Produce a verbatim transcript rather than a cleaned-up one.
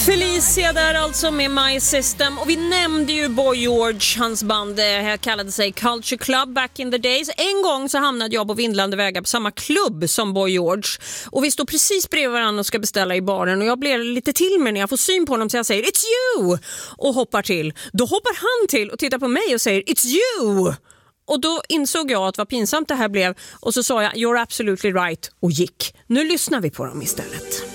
Felicia där alltså med My System. Och vi nämnde ju Boy George, hans band här kallade sig Culture Club back in the days. En gång så hamnade jag på vindlande vägar på samma klubb som Boy George. Och vi står precis bredvid varandra och ska beställa i baren. Och jag blir lite till mig när jag får syn på honom, så jag säger It's you! Och hoppar till. Då hoppar han till och tittar på mig och säger It's you! Och då insåg jag att vad pinsamt det här blev. Och så sa jag You're absolutely right och gick. Nu lyssnar vi på dem istället.